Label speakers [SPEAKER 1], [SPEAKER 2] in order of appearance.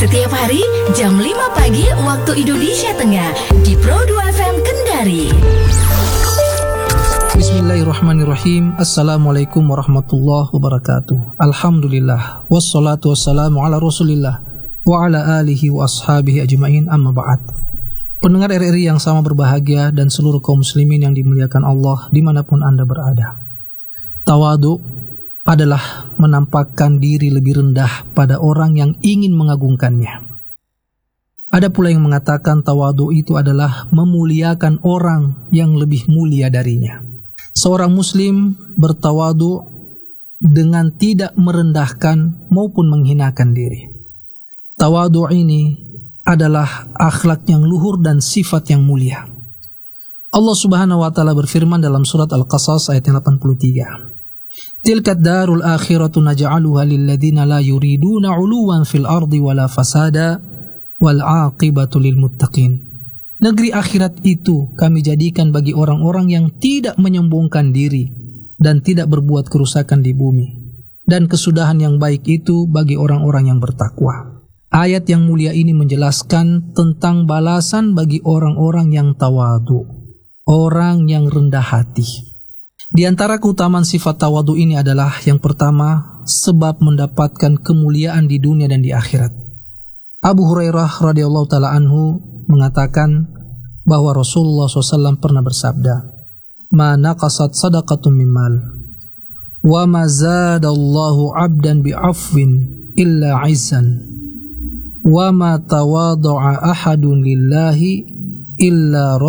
[SPEAKER 1] Setiap hari jam 5 pagi waktu Indonesia Tengah di Pro 2 FM Kendari.
[SPEAKER 2] Bismillahirrahmanirrahim. Assalamualaikum warahmatullahi wabarakatuh. Alhamdulillah. Wassalatu wassalamu ala rasulillah wa ala alihi wa ashabihi ajma'in, amma ba'd. Pendengar RRI yang sama berbahagia dan seluruh kaum muslimin yang dimuliakan Allah dimanapun Anda berada. Tawadu adalah menampakkan diri lebih rendah pada orang yang ingin mengagungkannya. Ada pula yang mengatakan tawadu itu adalah memuliakan orang yang lebih mulia darinya. Seorang muslim bertawadu dengan tidak merendahkan maupun menghinakan diri. Tawadu ini adalah akhlak yang luhur dan sifat yang mulia. Allah Subhanahu wa taala berfirman dalam surat Al-Qasas ayat 83. Tilka darul akhiratu naj'aluha lil ladzina la yuriduna 'uluwan fil ardi wala fasada wal 'aqibatu lil muttaqin. Negeri akhirat itu kami jadikan bagi orang-orang yang tidak menyombongkan diri dan tidak berbuat kerusakan di bumi, dan kesudahan yang baik itu bagi orang-orang yang bertakwa. Ayat yang mulia ini menjelaskan tentang balasan bagi orang-orang yang tawadu, orang yang rendah hati. Di antara keutamaan sifat tawadu ini adalah yang pertama, sebab mendapatkan kemuliaan di dunia dan di akhirat. Abu Hurairah radhiyallahu taala anhu mengatakan bahwa Rasulullah SAW pernah bersabda, "Ma naqasat sadaqatun min mal, wa ma zadallahu 'abdan bi'afwin illa 'izzan, wa ma tawadha'a ahadun lillahi illa